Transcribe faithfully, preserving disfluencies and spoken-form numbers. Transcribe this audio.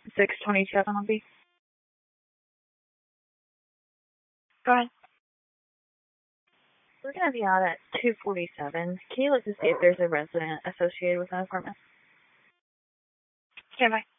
six twenty-seven will be. Go ahead. We're going to be out at two forty-seven. Can you look to see if there's a resident associated with that apartment? Okay, bye.